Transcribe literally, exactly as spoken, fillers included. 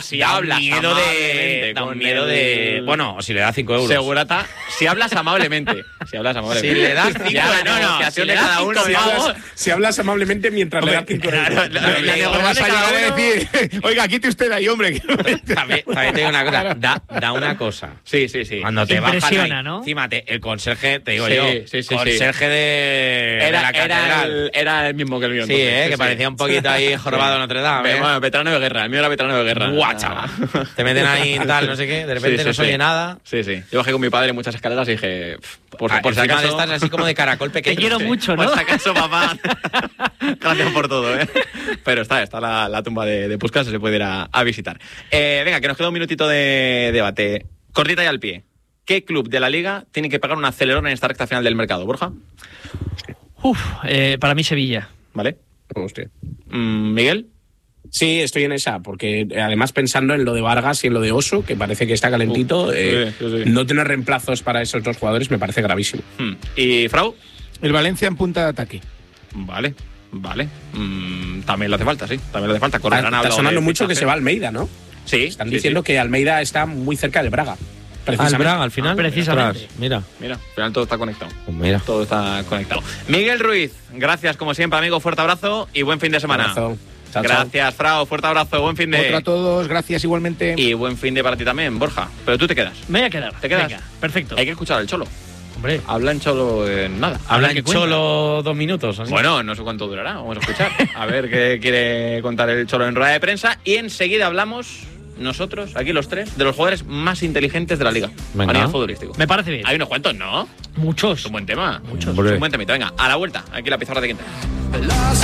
si da hablas miedo de, amablemente da un con miedo de, el- bueno, si le da cinco euros. Segurata, si hablas amablemente. Si hablas amablemente. Si le das cinco, Ya, no, no, negociación si le de das cada cinco uno. Si ya. hablas, si hablas amablemente mientras le das cinco Claro, euros. la- La la- negociación No vas a de cada llegar a uno. decir, oiga, quite usted ahí, hombre. También, también te digo una cosa, da, da una cosa. Sí, sí, sí. Cuando te bajan Impresiona, ahí, ¿no? encima te- el conserje, te digo Sí, yo, sí, sí, sí. conserje de, de Era, la era, catedral. el, era el mismo que el mío. Sí, entonces, eh, que sí. parecía un poquito ahí jorobado en Notre Dame. Ve- ¿eh? Bueno, veterano de guerra. El mío era veterano de guerra. Buah, chaval. Te meten ahí en tal, no sé qué, de repente Sí, sí, no se sí. oye nada. Sí, sí. Yo bajé con mi padre muchas escaleras y dije, pff, por, Ah, por si encima acaso. de estas así como de caracol pequeño. Te quiero Sí. mucho, ¿no? Por si acaso, papá. Gracias por todo, ¿eh? Pero está, está la, la tumba de, de Puskás, se puede ir a, a visitar. Eh, venga, que nos queda un minutito de debate. Cortita y al pie. ¿Qué club de la Liga tiene que pagar un acelerón en esta recta final del mercado, Borja? Uf, eh, para mí Sevilla. ¿Vale? Hostia. Mm, ¿Miguel? Sí, estoy en esa, porque eh, además pensando en lo de Vargas y en lo de Oso, que parece que está calentito, Uf, eh, sí, sí, sí. no tener reemplazos para esos dos jugadores me parece gravísimo. Hmm. ¿Y Frau? El Valencia en punta de ataque. Vale, vale. Mm, también le hace falta, sí. También le hace falta. Corredor, han Está hablado sonando de mucho que fichaje. se va Almeida, ¿no? Sí. Están sí, diciendo sí. que Almeida está muy cerca del Braga. Ah, el Precisamente. Braga al final. Ah, precisamente. Ostras, mira, Mira, al final todo está conectado. pues mira. Todo está conectado. Miguel Ruiz, gracias como siempre, amigo. Fuerte abrazo y buen fin de semana. Abrazo. Chao, chao. Gracias, Frau. Fuerte abrazo. Buen fin de. Otro a todos, gracias igualmente. Y buen fin de para ti también, Borja. Pero tú te quedas. Me voy a quedar. ¿Te quedas? Venga, perfecto. Hay que escuchar al Cholo. Hombre, Habla en Cholo en nada. Habla ver qué en cuenta. Cholo dos minutos. así. Bueno, no sé cuánto durará. Vamos a escuchar. A ver qué quiere contar el Cholo en rueda de prensa. Y enseguida hablamos nosotros, aquí los tres, de los jugadores más inteligentes de la liga. Venga. A nivel futbolístico. me parece bien. Hay unos cuantos, ¿no? Muchos. Es un buen tema. Muchos. Es un buen temita. Venga, a la vuelta. Aquí la pizarra de Quintana.